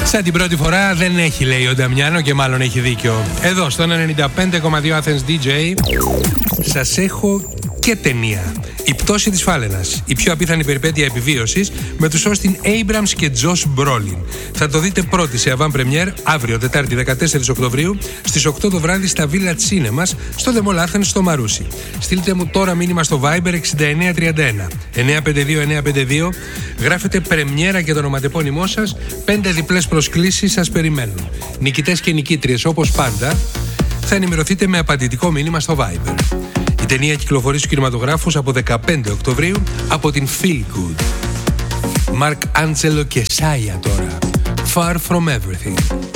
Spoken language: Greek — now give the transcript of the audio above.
Σαν την πρώτη φορά δεν έχει, λέει ο Νταμιάνο, και μάλλον έχει δίκιο. Εδώ στο 95,2 Athens DJ σας έχω και ταινία. Η πτώση της Φάλαινας. Η πιο απίθανη περιπέτεια επιβίωσης με τους Όστιν Έιμπραμς και Τζος Μπρόλιν. Θα το δείτε πρώτη σε avant premiere αύριο, Τετάρτη 14 Οκτωβρίου, στις 8 το βράδυ στα Village Cinemas, στο The Mall Athens στο Μαρούσι. Στείλτε μου τώρα μήνυμα στο Viber 6931 952 952. Γράφετε πρεμιέρα και το ονοματεπώνυμό σας. 5 διπλές προσκλήσεις σας περιμένουν. Νικητές και νικήτριες, όπως πάντα, θα ενημερωθείτε με απαντητικό μήνυμα στο Viber. Η ταινία κυκλοφορεί στους κινηματογράφους από 15 Οκτωβρίου από την Feel Good. Mark Angelo και Σάια τώρα. Far From Everything.